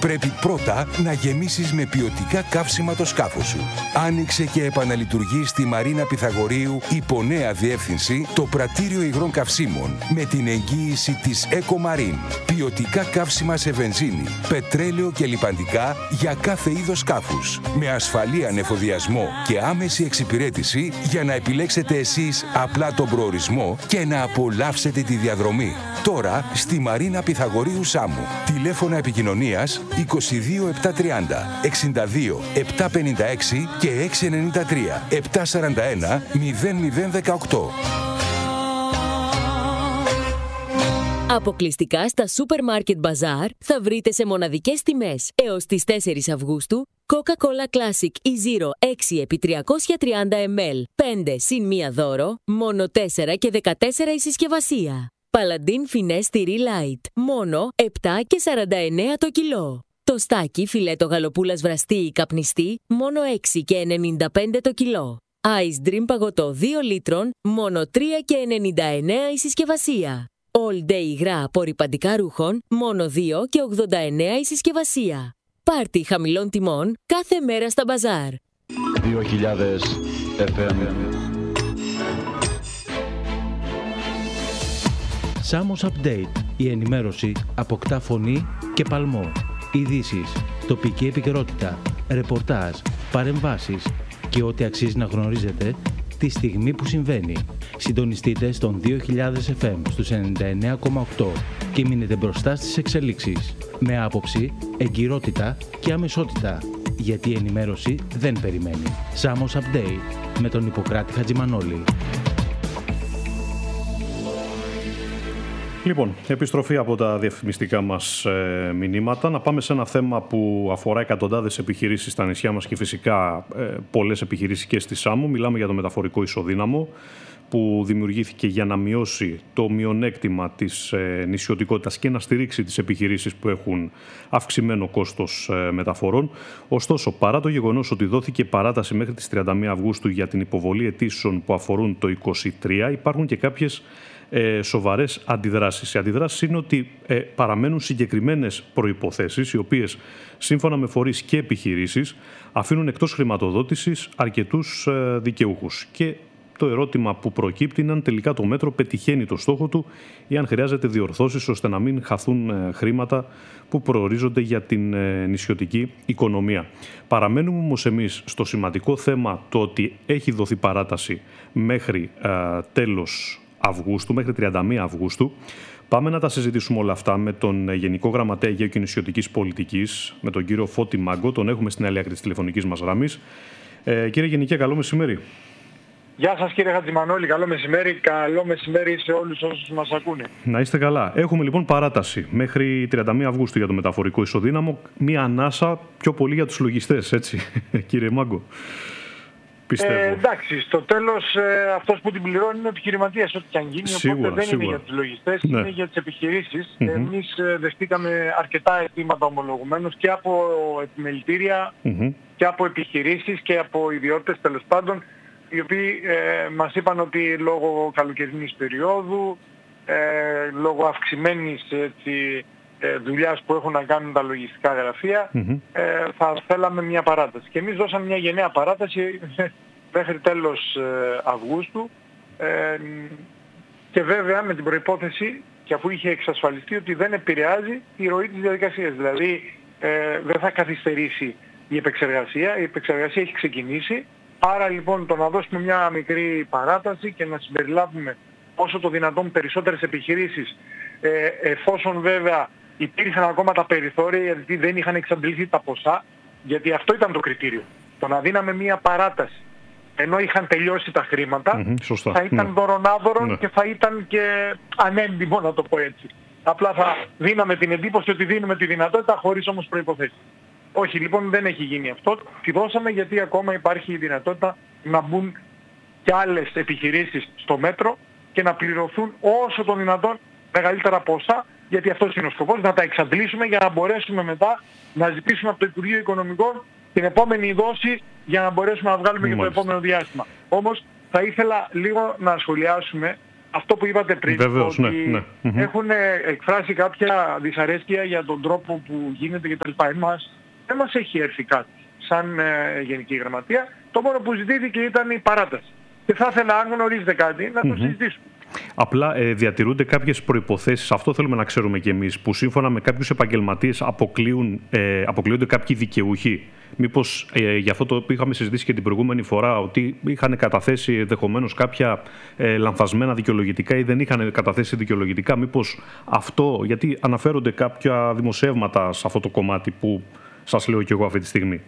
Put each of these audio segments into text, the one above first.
Πρέπει πρώτα να γεμίσεις με ποιοτικά καύσιμα το σκάφος σου. Άνοιξε και επαναλειτουργεί στη Μαρίνα Πυθαγορείου υπό νέα διεύθυνση το πρατήριο υγρών καυσίμων με την εγγύηση της EcoMarine. Ποιοτικά καύσιμα σε βενζίνη, πετρέλαιο και λιπαντικά για κάθε είδος σκάφους. Με ασφαλή ανεφοδιασμό και άμεση εξυπηρέτηση για να επιλέξετε εσείς απλά τον προορισμό και να απολαύσετε τη διαδρομή. Τώρα στη Μαρίνα Πυθαγορείου Σάμου. Τηλέφωνα επικοινωνίας 22 730 62 756 και 693 741 0018. Αποκλειστικά στα Supermarket Bazaar θα βρείτε σε μοναδικές τιμές έως τις 4 Αυγούστου Coca-Cola Classic E-Zero 6 επί 330 ml 5 συν 1 δώρο, μόνο 4 και 14 η συσκευασία. Paladin Finesse Tiri Light, μόνο 7 και 49 το κιλό. Το στάκι φιλέτο γαλοπούλας βραστή ή καπνιστή, μόνο 6 και 95 το κιλό. Ice Dream παγωτό 2 λίτρων, μόνο 3 και 99 η συσκευασία. All Day υγρά απορρυπαντικά ρούχων, μόνο 2 και 89 η συσκευασία. Πάρτι χαμηλών τιμών κάθε μέρα στα μπαζάρ. 2000 FM. Samos Update. Η ενημέρωση αποκτά φωνή και παλμό. Ειδήσεις, τοπική επικαιρότητα, ρεπορτάζ, παρεμβάσεις και ό,τι αξίζει να γνωρίζετε τη στιγμή που συμβαίνει. Συντονιστείτε στον 2000 FM στους 99,8 και μείνετε μπροστά στις εξελίξεις. Με άποψη, εγκυρότητα και αμεσότητα. Γιατί η ενημέρωση δεν περιμένει. Samos Update με τον Ιπποκράτη Χατζημανόλη. Λοιπόν, επιστροφή από τα διαφημιστικά μας μηνύματα. Να πάμε σε ένα θέμα που αφορά εκατοντάδες επιχειρήσεις στα νησιά μας και φυσικά πολλές επιχειρήσεις και στη Σάμο. Μιλάμε για το μεταφορικό ισοδύναμο που δημιουργήθηκε για να μειώσει το μειονέκτημα της νησιωτικότητας και να στηρίξει τις επιχειρήσεις που έχουν αυξημένο κόστος μεταφορών. Ωστόσο, παρά το γεγονός ότι δόθηκε παράταση μέχρι τις 31 Αυγούστου για την υποβολή αιτήσεων που αφορούν το 2023, υπάρχουν και κάποιες σοβαρές αντιδράσεις. Οι αντιδράσεις είναι ότι παραμένουν συγκεκριμένες προϋποθέσεις, οι οποίες σύμφωνα με φορείς και επιχειρήσεις αφήνουν εκτός χρηματοδότησης αρκετούς δικαιούχους. Και το ερώτημα που προκύπτει είναι αν τελικά το μέτρο πετυχαίνει το στόχο του ή αν χρειάζεται διορθώσεις ώστε να μην χαθούν χρήματα που προορίζονται για την νησιωτική οικονομία. Παραμένουμε όμως εμείς στο σημαντικό θέμα το ότι έχει δοθεί παράταση μέχρι τέλος Αυγούστου, μέχρι 31 Αυγούστου. Πάμε να τα συζητήσουμε όλα αυτά με τον Γενικό Γραμματέα Αιγαίου και Νησιωτικής Πολιτικής, με τον κύριο Φώτη Μάγκο. Τον έχουμε στην άλλη άκρη της τηλεφωνικής μας γραμμής. Κύριε Γενικέ, καλό μεσημέρι. Γεια σας κύριε Χατζημανόλη, καλό μεσημέρι σε όλους όσους μας ακούνε. Να είστε καλά. Έχουμε λοιπόν παράταση μέχρι 31 Αυγούστου για το μεταφορικό ισοδύναμο. Μία ανάσα πιο πολύ για τους λογιστές, έτσι κύριε Μάγκο. Εντάξει, στο τέλος αυτός που την πληρώνει είναι ο επιχειρηματίας, ό,τι και αν γίνει, οπότε δεν είναι για τους λογιστές, είναι για τις επιχειρήσεις. Εμείς δεχτήκαμε αρκετά αιτήματα ομολογουμένως και από επιμελητήρια και από επιχειρήσεις και από ιδιώτες τέλος πάντων, οι οποίοι μας είπαν ότι λόγω καλοκαιρινής περίοδου, λόγω αυξημένης δουλειάς που έχουν να κάνουν τα λογιστικά γραφεία, θα θέλαμε μια παράταση. Και εμείς δώσαμε μια γενναία παράταση μέχρι τέλος Αυγούστου και βέβαια με την προϋπόθεση, και αφού είχε εξασφαλιστεί, ότι δεν επηρεάζει τη ροή της διαδικασίας. Δηλαδή δεν θα καθυστερήσει η επεξεργασία. Η επεξεργασία έχει ξεκινήσει. Άρα λοιπόν το να δώσουμε μια μικρή παράταση και να συμπεριλάβουμε όσο το δυνατόν περισσότερες επιχειρήσεις, εφόσον βέβαια υπήρχαν ακόμα τα περιθώρια, γιατί δεν είχαν εξαντληθεί τα ποσά, γιατί αυτό ήταν το κριτήριο. Το να δίναμε μια παράταση ενώ είχαν τελειώσει τα χρήματα, θα ήταν δωρονάδωρον και θα ήταν και ανέντιμο, να το πω έτσι. Απλά θα δίναμε την εντύπωση ότι δίνουμε τη δυνατότητα χωρίς όμως προϋποθέσεις. Όχι, λοιπόν δεν έχει γίνει αυτό. Τη δώσαμε γιατί ακόμα υπάρχει η δυνατότητα να μπουν και άλλες επιχειρήσεις στο μέτρο και να πληρωθούν όσο το δυνατόν μεγαλύτερα ποσά, γιατί αυτός είναι ο σκοπός, να τα εξαντλήσουμε για να μπορέσουμε μετά να ζητήσουμε από το Υπουργείο Οικονομικών την επόμενη δόση για να μπορέσουμε να βγάλουμε και το επόμενο διάστημα. Όμως θα ήθελα λίγο να σχολιάσουμε αυτό που είπατε πριν, βεβαίως, ότι έχουν εκφράσει κάποια δυσαρέσκεια για τον τρόπο που γίνεται κτλ. Δεν μας έχει έρθει κάτι σαν Γενική Γραμματεία. Το μόνο που ζητήθηκε ήταν η παράταση. Και θα ήθελα, αν γνωρίζετε κάτι, να το συζητήσουμε. Απλά διατηρούνται κάποιες προϋποθέσεις, αυτό θέλουμε να ξέρουμε κι εμείς, που σύμφωνα με κάποιους επαγγελματίες αποκλείονται κάποιοι δικαιούχοι. Μήπως για αυτό το οποίο είχαμε συζητήσει και την προηγούμενη φορά, ότι είχαν καταθέσει ενδεχομένως κάποια λανθασμένα δικαιολογητικά ή δεν είχαν καταθέσει δικαιολογητικά. Μήπως αυτό, γιατί αναφέρονται κάποια δημοσιεύματα σε αυτό το κομμάτι που σας λέω κι εγώ αυτή τη στιγμή.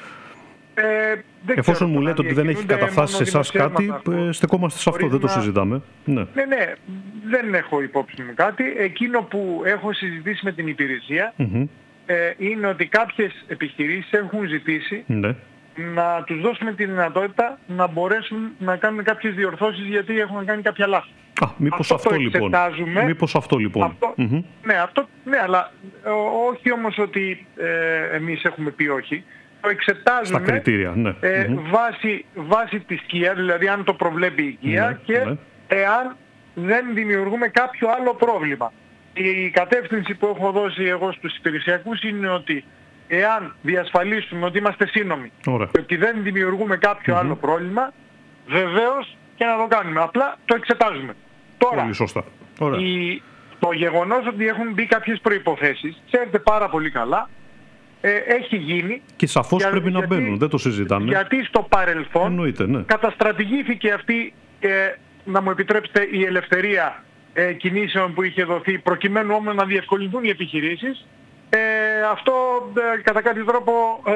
Εφόσον μου λέτε ότι δεν έχει καταφτάσει σε εσάς κάτι, στεκόμαστε σε αυτό, δεν το συζητάμε. Ναι, δεν έχω υπόψη μου κάτι. Εκείνο που έχω συζητήσει με την υπηρεσία είναι ότι κάποιες επιχειρήσεις έχουν ζητήσει να τους δώσουμε τη δυνατότητα να μπορέσουν να κάνουν κάποιες διορθώσεις γιατί έχουν κάνει κάποια λάθη. Μήπως αυτό λοιπόν. Μήπως αυτό λοιπόν. Ναι, αλλά όχι όμως ότι εμείς έχουμε πει όχι. Το εξετάζουμε στα κριτήρια, βάσει της ΚΙΑ, δηλαδή αν το προβλέπει η ΚΙΑ και εάν δεν δημιουργούμε κάποιο άλλο πρόβλημα. Η κατεύθυνση που έχω δώσει εγώ στους υπηρεσιακούς είναι ότι εάν διασφαλίσουμε ότι είμαστε σύνομοι και ότι δεν δημιουργούμε κάποιο άλλο πρόβλημα, βεβαίως και να το κάνουμε. Απλά το εξετάζουμε. Τώρα, πολύ σωστά. το γεγονός ότι έχουν μπει κάποιες προϋποθέσεις, ξέρετε πάρα πολύ καλά, έχει γίνει. Και σαφώς πρέπει να μπαίνουν, δεν το συζητάμε. Γιατί στο παρελθόν καταστρατηγήθηκε αυτή, να μου επιτρέψετε, η ελευθερία κινήσεων που είχε δοθεί, προκειμένου όμως να διευκολυνθούν οι επιχειρήσεις. Αυτό κατά κάποιο τρόπο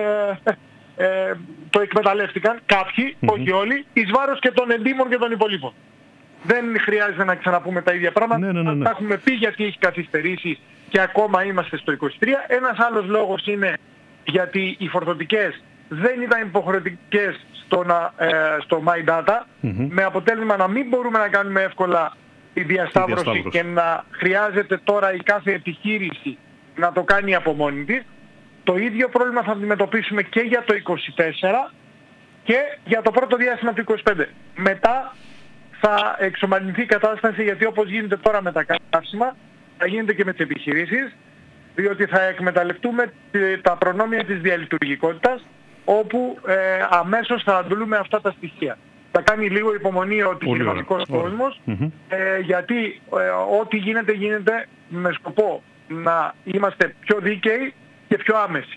το εκμεταλλεύτηκαν κάποιοι, όχι όλοι, εις βάρος και των εντύμων και των υπολείπων. Δεν χρειάζεται να ξαναπούμε τα ίδια πράγματα. Τα έχουμε πει γιατί έχει καθυστερήσει και ακόμα είμαστε στο 23. Ένας άλλος λόγος είναι γιατί οι φορτωτικές δεν ήταν υποχρεωτικές στο My Data, με αποτέλεσμα να μην μπορούμε να κάνουμε εύκολα τη διασταύρωση και να χρειάζεται τώρα η κάθε επιχείρηση να το κάνει από μόνη της. Το ίδιο πρόβλημα θα αντιμετωπίσουμε και για το 24 και για το πρώτο διάστημα του 25. Μετά θα εξομαλυνθεί η κατάσταση, γιατί όπως γίνεται τώρα με τα καύσιμα, θα γίνεται και με τις επιχειρήσεις, διότι θα εκμεταλλευτούμε τα προνόμια της διαλειτουργικότητας, όπου αμέσως θα αντλούμε αυτά τα στοιχεία. Θα κάνει λίγο υπομονή ο επιχειρηματικός κόσμος, γιατί ό,τι γίνεται με σκοπό να είμαστε πιο δίκαιοι και πιο άμεση.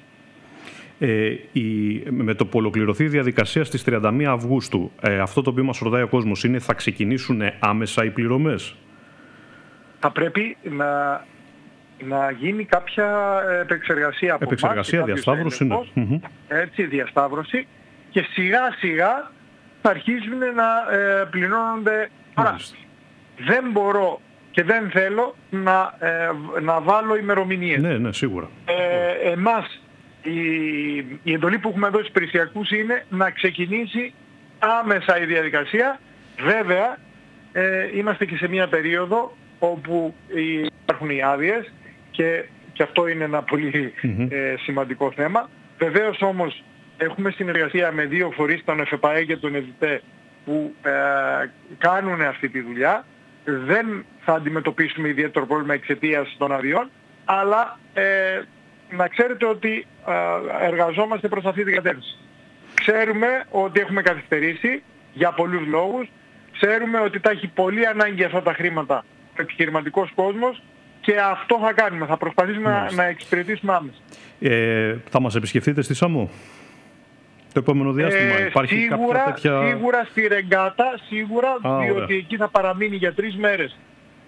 Με το που ολοκληρωθεί η διαδικασία στις 31 Αυγούστου, αυτό το οποίο μας ρωτάει ο κόσμος είναι, θα ξεκινήσουν άμεσα οι πληρωμές? Θα πρέπει να γίνει κάποια επεξεργασία από διασταύρωση, διασταύρωση, και σιγά σιγά θα αρχίσουν να πληρώνονται. Άρα δεν μπορώ και δεν θέλω να βάλω ημερομηνίες. Ναι, σίγουρα. Εμάς η εντολή που έχουμε δώσει στους υπηρεσιακούς είναι να ξεκινήσει άμεσα η διαδικασία. Βέβαια είμαστε και σε μια περίοδο όπου υπάρχουν οι άδειες και αυτό είναι ένα πολύ σημαντικό θέμα. Βεβαίως όμως έχουμε συνεργασία με δύο φορείς, τον ΕΦΕΠΑΕ και τον ΕΔΙΤΕ, που κάνουν αυτή τη δουλειά. Δεν θα αντιμετωπίσουμε ιδιαίτερο πρόβλημα εξαιτίας των αδειών, αλλά να ξέρετε ότι εργαζόμαστε προς αυτή την κατεύθυνση. Ξέρουμε ότι έχουμε καθυστερήσει για πολλούς λόγους. Ξέρουμε ότι τα έχει πολύ ανάγκη αυτά τα χρήματα ο επιχειρηματικός κόσμος και αυτό θα κάνουμε. Θα προσπαθήσουμε να εξυπηρετήσουμε άμεσα. Θα μας επισκεφτείτε στη ΣΑΜΟ το επόμενο διάστημα? Υπάρχει κάποια τέτοια... Σίγουρα στη Ρεγκάτα, διότι εκεί θα παραμείνει για 3 μέρες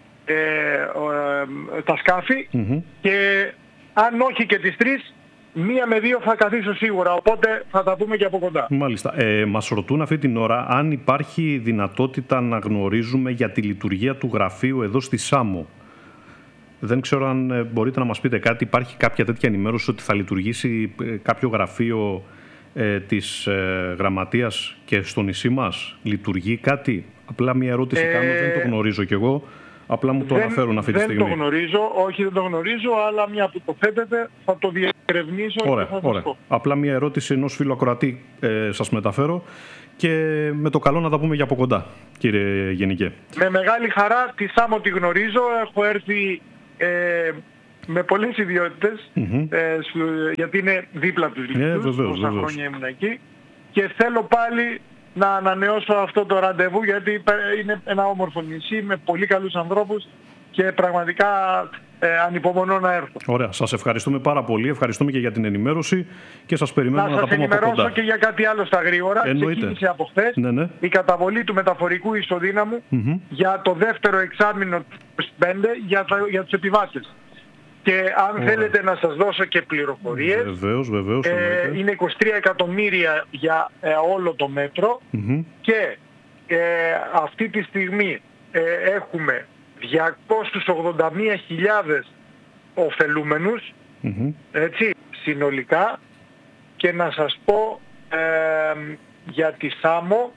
τα σκάφη και αν όχι και τις 3, 1 με 2 θα καθίσω σίγουρα, οπότε θα τα δούμε και από κοντά. Μάλιστα. Μας ρωτούν αυτή την ώρα αν υπάρχει δυνατότητα να γνωρίζουμε για τη λειτουργία του γραφείου εδώ στη ΣΑΜΟ. Δεν ξέρω αν μπορείτε να μας πείτε κάτι. Υπάρχει κάποια τέτοια ενημέρωση ότι θα λειτουργήσει κάποιο γραφείο της γραμματείας και στο νησί μας? Λειτουργεί κάτι? Απλά μια ερώτηση κάνω, δεν το γνωρίζω κι εγώ. Απλά μου το αναφέρουν αυτή τη στιγμή. Δεν το γνωρίζω, δεν το γνωρίζω, αλλά μια που το θέτετε θα το διευκρινίσω. διερευνήσω και θα σας πω. Απλά μια ερώτηση ενός φίλου ακροατή σας μεταφέρω και με το καλό να τα πούμε για από κοντά, κύριε Γενικέ. Με μεγάλη χαρά, τη Σάμο τη γνωρίζω, έχω έρθει με πολλές ιδιότητες, γιατί είναι δίπλα τους λίθους, πόσα χρόνια ήμουν εκεί, και θέλω πάλι να ανανεώσω αυτό το ραντεβού, γιατί είναι ένα όμορφο νησί με πολύ καλούς ανθρώπους και πραγματικά ανυπομονώ να έρθω. Ωραία. Σας ευχαριστούμε πάρα πολύ. Ευχαριστούμε και για την ενημέρωση και σας περιμένουμε να τα πούμε από κοντά. Να σας ενημερώσω και για κάτι άλλο στα γρήγορα. Ξεκίνησε από χθες η καταβολή του μεταφορικού ισοδύναμου για το δεύτερο εξάμηνο του 2025 για τους επιβάτες. Και αν θέλετε να σας δώσω και πληροφορίες, βεβαίως, είναι 23 εκατομμύρια για όλο το μέτρο και αυτή τη στιγμή έχουμε 281.000 ωφελούμενους, έτσι, συνολικά, και να σας πω για τη Σάμο,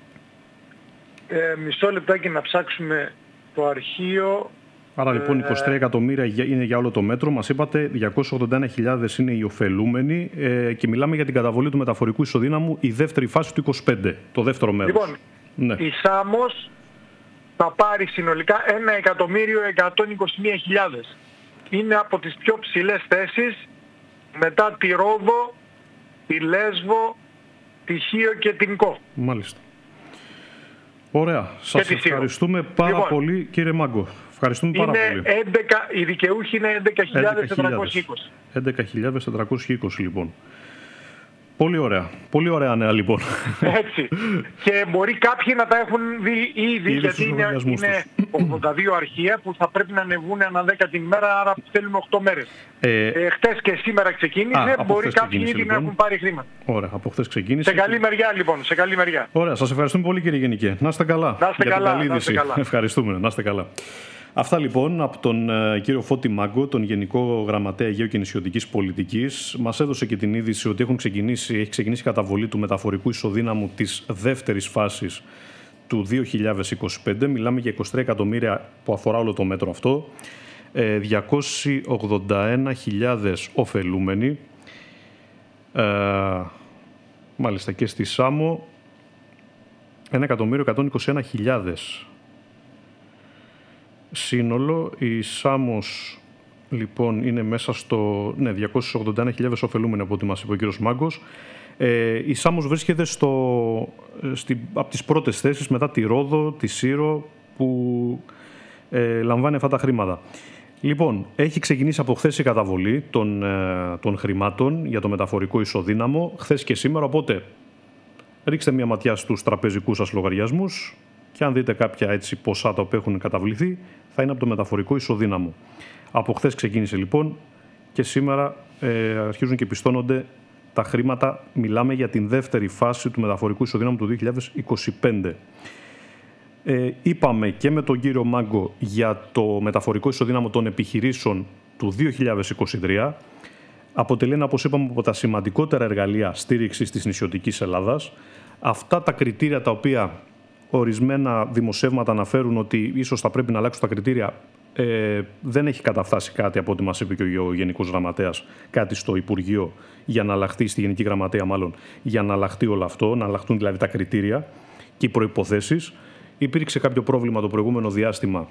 μισό λεπτάκι να ψάξουμε το αρχείο. Άρα λοιπόν 23 εκατομμύρια είναι για όλο το μέτρο. Μας είπατε 281.000 είναι οι ωφελούμενοι και μιλάμε για την καταβολή του μεταφορικού ισοδύναμου, η δεύτερη φάση του 25, το δεύτερο μέρος. Λοιπόν, η Σάμος θα πάρει συνολικά 1.121.000. Είναι από τις πιο ψηλές θέσεις μετά τη Ρόδο, τη Λέσβο, τη Χίο και την Κο. Μάλιστα. Ωραία. Σας ευχαριστούμε πάρα πολύ, κύριε Μάγκο. Ευχαριστούμε πάρα πολύ. 11, οι δικαιούχοι είναι 11.420. 11.420 λοιπόν. Πολύ ωραία. Πολύ ωραία νέα λοιπόν. Έτσι. Και μπορεί κάποιοι να τα έχουν δει ήδη, γιατί είναι 82 αρχεία που θα πρέπει να ανεβούν ανά 10 την ημέρα, άρα θέλουμε 8 μέρες. Χτες και σήμερα ξεκίνησε, μπορεί κάποιοι ήδη λοιπόν να έχουν πάρει χρήματα. Ωραία, από χτες ξεκίνησε. Σε καλή μεριά λοιπόν, σε καλή μεριά. Ωραία, σας ευχαριστούμε πολύ κύριε Γενικέ. Να είστε καλά. Να είστε καλά. Ευχαριστούμε, να είστε καλά. Αυτά λοιπόν από τον κύριο Φώτη Μάγκο, τον Γενικό Γραμματέα Αιγαίου και Νησιωτικής Πολιτικής. Μας έδωσε και την είδηση ότι έχει ξεκινήσει η καταβολή του μεταφορικού ισοδύναμου της δεύτερης φάσης του 2025. Μιλάμε για 23 εκατομμύρια που αφορά όλο το μέτρο αυτό. 281.000 ωφελούμενοι. Μάλιστα και στη Σάμο 1.121.000. Σύνολο. Η Σάμος λοιπόν είναι μέσα στο 281.000 ωφελούμενοι από ό,τι μας είπε ο κύριος Μάγκος. Η Σάμος βρίσκεται από τις πρώτες θέσεις μετά τη Ρόδο, τη Σύρο που λαμβάνει αυτά τα χρήματα. Λοιπόν, έχει ξεκινήσει από χθες η καταβολή των χρημάτων για το μεταφορικό ισοδύναμο, χθες και σήμερα, οπότε ρίξτε μια ματιά στους τραπεζικούς σας λογαριασμούς και αν δείτε κάποια έτσι ποσά τα οποία έχουν καταβληθεί, θα είναι από το μεταφορικό ισοδύναμο. Από χθες ξεκίνησε λοιπόν και σήμερα αρχίζουν και πιστώνονται τα χρήματα. Μιλάμε για την δεύτερη φάση του μεταφορικού ισοδύναμου του 2025. Είπαμε και με τον κύριο Μάγκο για το μεταφορικό ισοδύναμο των επιχειρήσεων του 2023. Αποτελεί ένα, όπως είπαμε, από τα σημαντικότερα εργαλεία στήριξης της νησιωτικής Ελλάδας. Αυτά τα κριτήρια τα οποία ορισμένα δημοσιεύματα αναφέρουν ότι ίσως θα πρέπει να αλλάξουν τα κριτήρια, δεν έχει καταφτάσει κάτι από ό,τι μας είπε και ο Γενικός Γραμματέας, κάτι στο Υπουργείο για να αλλάχθεί, στη Γενική Γραμματεία μάλλον, για να αλλάχθεί όλο αυτό, να αλλάχθουν δηλαδή τα κριτήρια και οι προϋποθέσεις. Υπήρξε κάποιο πρόβλημα το προηγούμενο διάστημα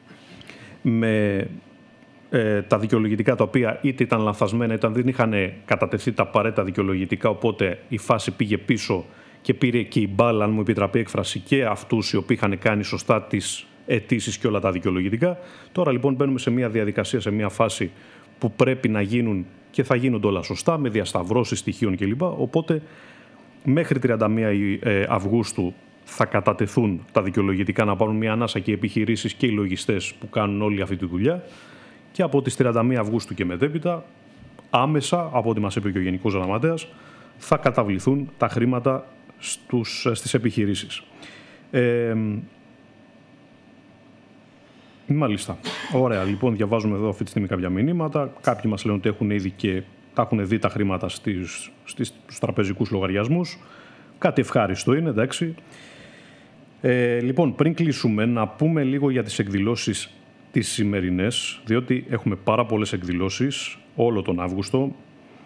με τα δικαιολογητικά τα οποία είτε ήταν λανθασμένα, είτε δεν είχαν κατατεθεί τα απαραίτητα δικαιολογητικά, οπότε η φάση πήγε πίσω και πήρε και η μπάλα, αν μου επιτραπεί η έκφραση, και αυτούς οι οποίοι είχαν κάνει σωστά τις αιτήσεις και όλα τα δικαιολογητικά. Τώρα λοιπόν μπαίνουμε σε μια διαδικασία, σε μια φάση που πρέπει να γίνουν και θα γίνονται όλα σωστά, με διασταυρώσεις στοιχείων κλπ. Οπότε μέχρι 31 Αυγούστου θα κατατεθούν τα δικαιολογητικά, να πάρουν μια ανάσα και οι επιχειρήσεις και οι λογιστές που κάνουν όλη αυτή τη δουλειά. Και από τις 31 Αυγούστου και μετέπειτα, άμεσα, από ό,τι μας είπε και ο Γενικός Γραμματέας, θα καταβληθούν τα χρήματα στις επιχειρήσεις. Μάλιστα. Ωραία. Λοιπόν, διαβάζουμε εδώ αυτή τη στιγμή κάποια μηνύματα. Κάποιοι μας λένε ότι έχουν ήδη και τα έχουν δει τα χρήματα στους τραπεζικούς λογαριασμούς. Κάτι ευχάριστο είναι, εντάξει. Λοιπόν, πριν κλείσουμε, να πούμε λίγο για τις εκδηλώσεις τις σημερινές, διότι έχουμε πάρα πολλές εκδηλώσεις όλο τον Αύγουστο.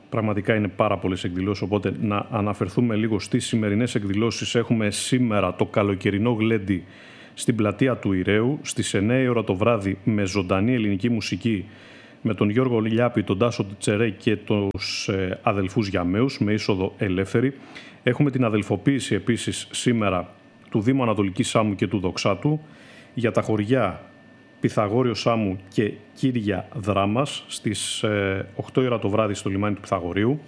Πραγματικά είναι πάρα πολλές εκδηλώσεις, οπότε να αναφερθούμε λίγο στις σημερινές εκδηλώσεις. Έχουμε σήμερα το καλοκαιρινό γλέντι στην πλατεία του Ηραίου στις 9 η ώρα το βράδυ με ζωντανή ελληνική μουσική με τον Γιώργο Λιάπη, τον Τάσο Τσερέ και τους αδελφούς Γιαμαίους με είσοδο ελεύθερη. Έχουμε την αδελφοποίηση επίσης σήμερα του Δήμου Ανατολικής Σάμου και του Δοξάτου για τα χωριά Πυθαγόριο Σάμου και Κύρια Δράμας στις 8 η ώρα το βράδυ στο λιμάνι του Πυθαγορίου.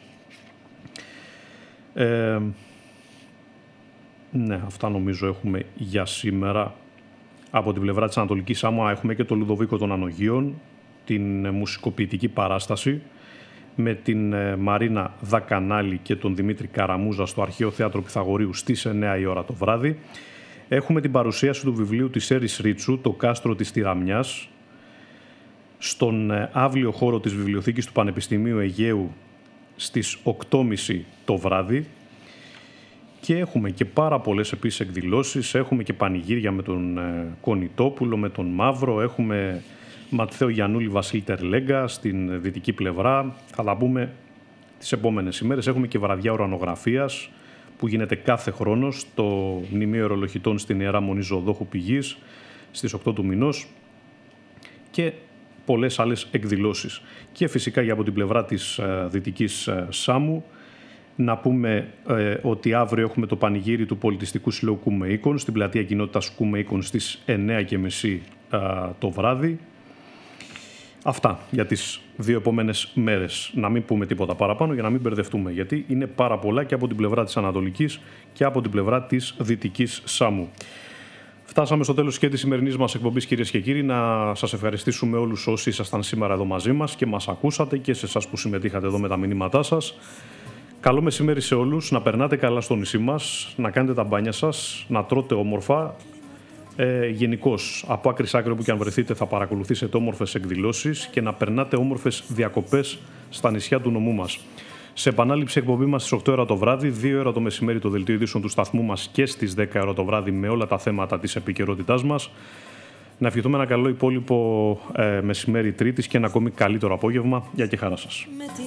Ναι, αυτά νομίζω έχουμε για σήμερα. Από την πλευρά της Ανατολικής Σάμου έχουμε και το Λουδοβίκο των Ανογείων, την μουσικοποιητική παράσταση με την Μαρίνα Δακανάλη και τον Δημήτρη Καραμούζα στο Αρχαίο Θέατρο Πυθαγορίου στις 9 η ώρα το βράδυ. Έχουμε την παρουσίαση του βιβλίου της Έρης Ρίτσου, «Το κάστρο της Τυραμιάς», στον αύλιο χώρο της Βιβλιοθήκης του Πανεπιστημίου Αιγαίου στις 8.30 το βράδυ. Και έχουμε και πάρα πολλές επίσης εκδηλώσεις. Έχουμε και πανηγύρια με τον Κονιτόπουλο, με τον Μαύρο. Έχουμε Ματθαίο Γιαννούλη, Βασίλη Τερλέγκα στην δυτική πλευρά. Θα τα πούμε τις επόμενες ημέρες. Έχουμε και βραδιά ουρανογραφίας που γίνεται κάθε χρόνο στο Μνημείο Ερολογητών στην Ιερά Μονή Ζωοδόχου Πηγής στις 8 του μηνός και πολλές άλλες εκδηλώσεις. Και φυσικά για από την πλευρά της Δυτικής Σάμου να πούμε ότι αύριο έχουμε το πανηγύρι του Πολιτιστικού Συλλόγου Κουμεΐκων στην πλατεία κοινότητας Κουμεΐκων στις 9.30 το βράδυ. Αυτά για τις 2 επόμενες μέρες. Να μην πούμε τίποτα παραπάνω για να μην μπερδευτούμε, γιατί είναι πάρα πολλά και από την πλευρά της Ανατολικής και από την πλευρά της Δυτικής Σάμου. Φτάσαμε στο τέλος και της σημερινής μας εκπομπής, κυρίες και κύριοι. Να σας ευχαριστήσουμε όλους όσοι ήσασταν σήμερα εδώ μαζί μας και μας ακούσατε και σε εσάς που συμμετείχατε εδώ με τα μηνύματά σας. Καλό μεσημέρι σε όλους, να περνάτε καλά στο νησί μας, να κάνετε τα μπάνια σας, να τρώτε όμορφα. Γενικώς, από άκρη σ' άκρη όπου και αν βρεθείτε θα παρακολουθήσετε όμορφες εκδηλώσεις και να περνάτε όμορφες διακοπές στα νησιά του νομού μας. Σε επανάληψη εκπομπή μας στις 8 ώρα το βράδυ, 2 ώρα το μεσημέρι το δελτίο ειδήσεων του σταθμού μας και στις 10 ώρα το βράδυ με όλα τα θέματα της επικαιρότητάς μας. Να ευχηθούμε ένα καλό υπόλοιπο μεσημέρι Τρίτης και ένα ακόμη καλύτερο απόγευμα. Γεια και χαρά σας.